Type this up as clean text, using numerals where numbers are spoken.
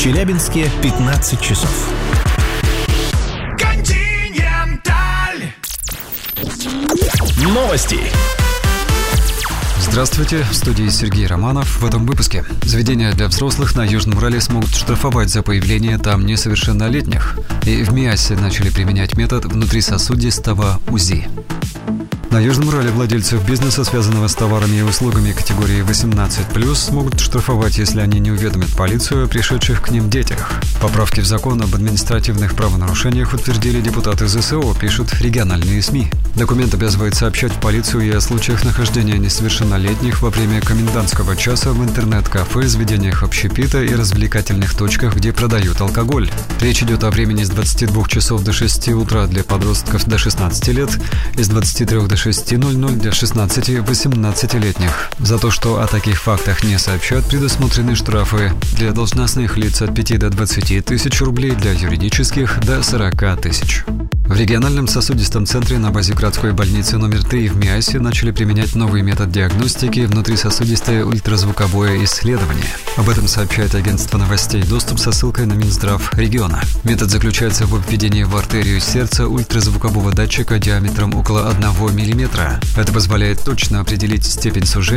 Челябинске 15 часов. Континенталь. Новости. Здравствуйте, в студии Сергей Романов. В этом выпуске. Заведения для взрослых на Южном Урале смогут штрафовать за появление там несовершеннолетних. И в МИАСе начали применять метод внутрисосудистого УЗИ. На Южном Урале владельцев бизнеса, связанного с товарами и услугами категории 18+, смогут штрафовать, если они не уведомят полицию о пришедших к ним детях. Поправки в закон об административных правонарушениях утвердили депутаты ЗСО, пишут региональные СМИ. Документ обязывает сообщать в полицию и о случаях нахождения несовершеннолетних во время комендантского часа в интернет-кафе, заведениях общепита и развлекательных точках, где продают алкоголь. Речь идет о времени с 22 часов до 6 утра для подростков до 16 лет и с 23 до 6:00 для 16-18-летних. За то, что о таких фактах не сообщат, предусмотрены штрафы для должностных лиц от 5 до 20 тысяч рублей, для юридических до 40 тысяч. В региональном сосудистом центре на базе городской больницы номер 3 в МИАСе начали применять новый метод диагностики – внутрисосудистое ультразвуковое исследование. Об этом сообщает агентство новостей «Доступ» со ссылкой на Минздрав региона. Метод заключается в введении в артерию сердца ультразвукового датчика диаметром около 1 мм. Это позволяет точно определить степень сужения